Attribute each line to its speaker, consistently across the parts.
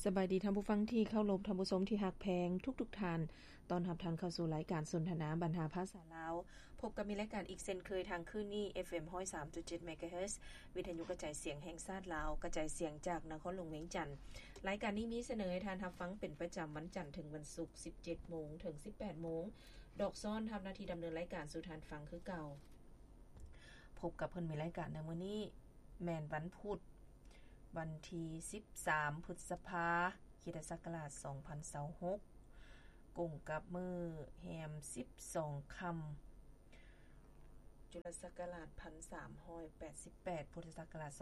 Speaker 1: สบายดีท่านผู้ฟังที่เคารพท่านผู้ชมที่ฮักแพงทุกท่านตอนรับท่านเข้าสู่รายการสนทนาบรรหาภาษาลาวพบกับมีรายการอีกเช่นเคยทางคลื่นนี้ FM 103.7 MHz วิทยุกระจายเสียงแห่งชาติลาวกระจายเสียงจากนครหลวงเวียงจันทน์รายการนี้มีเสนอให้ท่านรับฟังเป็นประจำวันจันทร์ถึงวันศุกร์ 17:00 นถึง 18:00 นดอกซ้อนทำหน้าที่ดำเนินรายการสู่ท่านฟังคือเก่าพบกับเพิ่นมีรายการในมื้อนี้แม่นวันพุธวันที่13พฤษภาคมคริสตศักราช2026กงกับมื้อแฮม12ค่ำจุลศักราช1388พุทธศักราช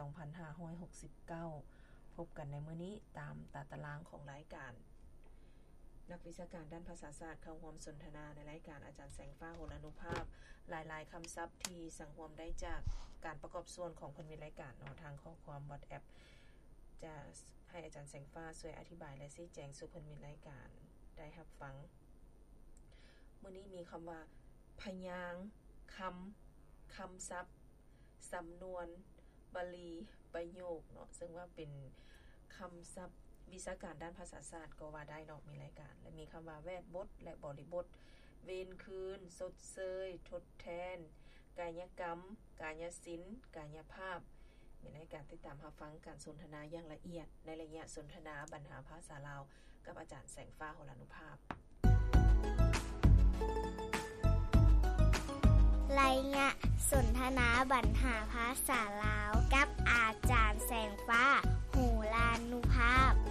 Speaker 1: 2569พบกันในมื้อนี้ตามตารางของรายการนักวิชาการด้านภาษาศาสตร์เข้าร่วมสนทนาในรายการอาจารย์แสงฟ้าโหรานุภาพหลายๆคำศัพท์ที่สังรวมได้จากการประกอบส่วนของเพิ่นมีรายการเนาะทางข้อความ WhatsAppจะให้อาจารย์แสงฟ้าช่วยอธิบายและชี้แจงสู่เพิ่นมีรายการได้รับฟังมื้อนี้มีคำว่าพยางค์คำศัพท์สำนวนบาลีประโยคเนาะซึ่งว่าเป็นคำศัพท์วิชาการด้านภาษาศาสตร์ก็ว่าได้เนาะมีรายการและมีคำว่าแวดบทและบริบทเวรคืนสดเชยทดแทนกายกรรมกายศิลป์กายภาพมีรายการติดตามรับฟังการสนทนาอย่างละเอียดในระยะสนทนาบรรหาภาษาลาวกับอาจารย์แสงฟ้าโหรานุภาพ
Speaker 2: ระยะสนทนาบรรหาภาษาลาวกับอาจารย์แสงฟ้าโหรานุภาพ